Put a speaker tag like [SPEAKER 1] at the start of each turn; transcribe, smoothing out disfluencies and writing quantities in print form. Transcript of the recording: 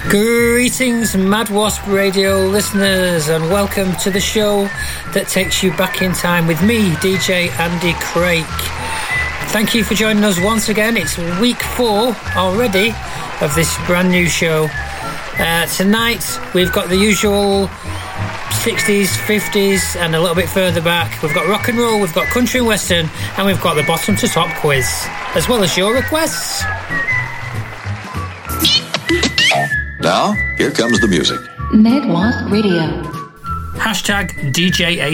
[SPEAKER 1] Greetings, Mad Wasp Radio listeners, and welcome to the show that takes you back in time with me, DJ Andy Craik. Thank you for joining us once again. It's week 4 already of this brand new show. Tonight we've got the usual 60s, 50s, and a little bit further back. We've got rock and roll, we've got country and western, and we've got the bottom to top quiz, as well as your requests.
[SPEAKER 2] Now, here comes the music.
[SPEAKER 3] Mad Wasp Radio.
[SPEAKER 1] Hashtag DJA